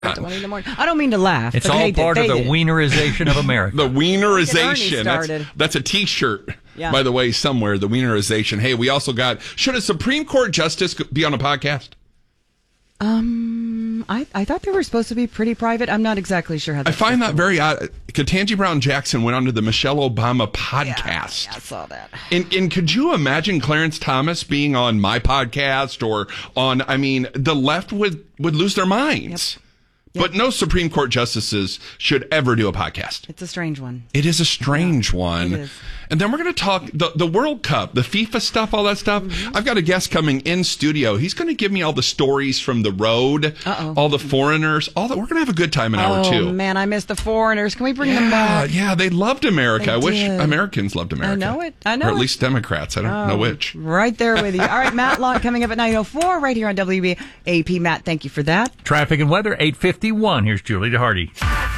20 in the morning. I don't mean to laugh. It's all part of the wienerization of America. The wienerization. That's a T-shirt, by the way, somewhere. The wienerization. Hey, we also got, should a Supreme Court justice be on a podcast? I thought they were supposed to be pretty private. I'm not exactly sure how. I find that very odd. Ketanji Brown Jackson went onto the Michelle Obama podcast. Yeah, I saw that. And could you imagine Clarence Thomas being on my podcast or on? I mean, the left would lose their minds. Yep. But no Supreme Court justices should ever do a podcast. It's a strange one. It is a strange one. It is. And then we're going to talk the World Cup, the FIFA stuff, all that stuff. Mm-hmm. I've got a guest coming in studio. He's going to give me all the stories from the road, all the foreigners, all that. We're going to have a good time in hour two. Oh, man, I miss the foreigners. Can we bring them back? Yeah, they loved America. I wish Americans loved America. I know or at least Democrats. I don't know which. Right there with you. All right, Matt Lott coming up at 9:04 right here on WBAP. Matt, thank you for that. Traffic and weather, 8:51. Here's Julie DeHardy.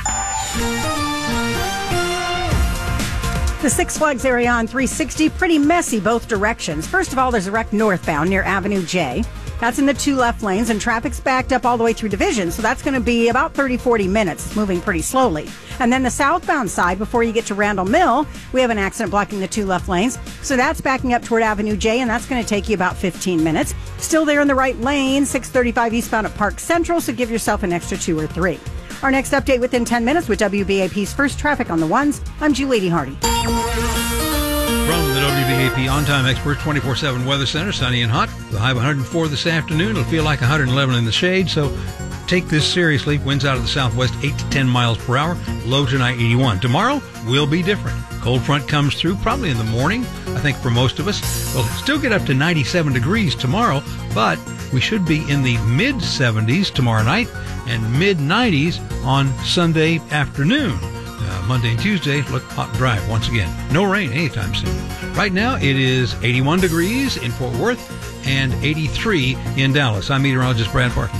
The Six Flags area on 360, pretty messy both directions. First of all, there's a wreck northbound near Avenue J. That's in the 2 left lanes, and traffic's backed up all the way through Division, so that's going to be about 30-40 minutes. It's moving pretty slowly. And then the southbound side, before you get to Randall Mill, we have an accident blocking the 2 left lanes, so that's backing up toward Avenue J, and that's going to take you about 15 minutes. Still there in the right lane, 635 eastbound at Park Central, so give yourself an extra 2 or 3. Our next update within 10 minutes with WBAP's First Traffic on the Ones. I'm Julie Hardy. From the WBAP On-Time Expert 24/7 Weather Center, sunny and hot. The high of 104 this afternoon. It'll feel like 111 in the shade, so take this seriously. Winds out of the southwest 8 to 10 miles per hour. Low tonight 81. Tomorrow will be different. Cold front comes through probably in the morning, I think for most of us. We'll still get up to 97 degrees tomorrow, but we should be in the mid-70s tomorrow night and mid-90s on Sunday afternoon. Monday and Tuesday look hot and dry once again. No rain anytime soon. Right now it is 81 degrees in Fort Worth and 83 in Dallas. I'm meteorologist Brad Parkin.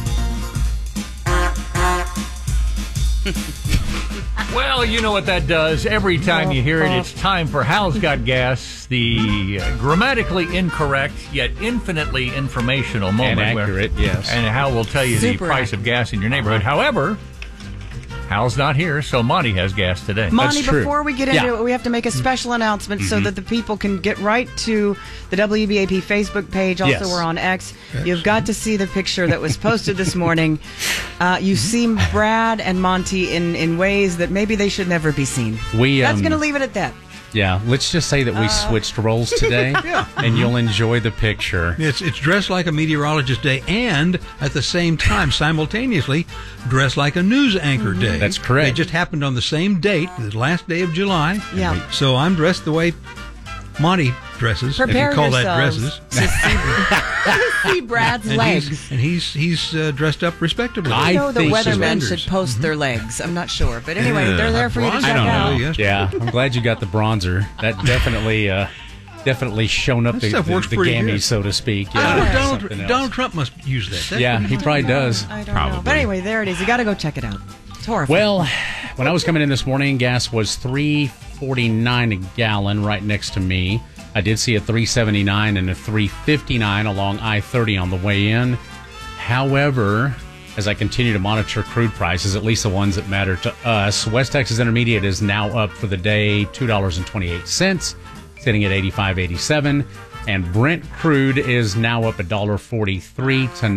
Well, you know what that does. Every time you hear it, it's time for Hal's Got Gas, the grammatically incorrect yet infinitely informational moment. And accurate, yes. And Hal will tell you the price of gas in your neighborhood. However, Hal's not here, so Monty has gas today. Monty, before we get into it, we have to make a special announcement so that the people can get right to the WBAP Facebook page. Also, we're on X. You've got to see the picture that was posted this morning. You see Brad and Monty in ways that maybe they should never be seen. That's going to leave it at that. Yeah, let's just say that we switched roles today, and you'll enjoy the picture. It's dressed like a meteorologist day, and at the same time, simultaneously, dressed like a news anchor day. That's correct. They just happened on the same date, the last day of July. Yeah. So I'm dressed the way Monty dresses, Prepare if you call that yourselves dresses. to see Brad's legs. He's dressed up respectably. I know the weathermen should post their legs. I'm not sure. But anyway, they're there for you to check out. Yeah, I'm glad you got the bronzer. That definitely shown up the gammy, so to speak. Yeah, Donald Trump must use that. He probably does. I don't know. But anyway, there it is. You got to go check it out. It's horrifying. Well, when I was coming in this morning, gas was $3.49 a gallon right next to me. I did see a $3.79 and a $3.59 along I-30 on the way in. However, as I continue to monitor crude prices, at least the ones that matter to us, West Texas Intermediate is now up for the day $2.28, sitting at $85.87. And Brent crude is now up $1.43 to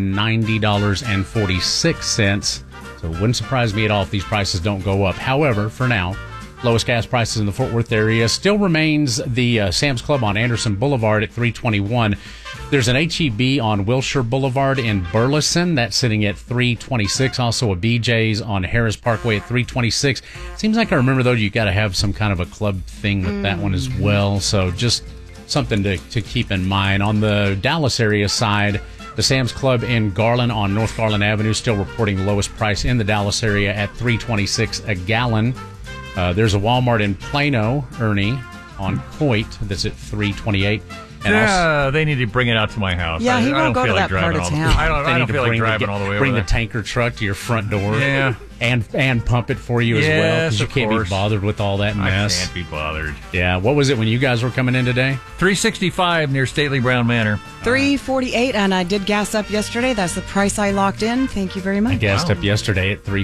$90.46. So it wouldn't surprise me at all if these prices don't go up. However, for now, lowest gas prices in the Fort Worth area still remains the Sam's Club on Anderson Boulevard at $3.21. There's an H-E-B on Wilshire Boulevard in Burleson that's sitting at $3.26. Also a BJ's on Harris Parkway at $3.26. Seems like I remember though you got to have some kind of a club thing with that one as well. So just something to keep in mind. On the Dallas area side, the Sam's Club in Garland on North Garland Avenue still reporting the lowest price in the Dallas area at $3.26 a gallon. There's a Walmart in Plano, Ernie, on Coit that's at $3.28. Yeah, they need to bring it out to my house. Yeah, he won't go to that part of town. I don't feel like driving all the way over Bring there. the tanker truck to your front door. Yeah. And pump it for you as well, because you can't be bothered with all that mess. I can't be bothered. Yeah. What was it when you guys were coming in today? 365 near Stately Brown Manor. 348, and I did gas up yesterday. That's the price I locked in. Thank you very much. I gassed up yesterday at 3.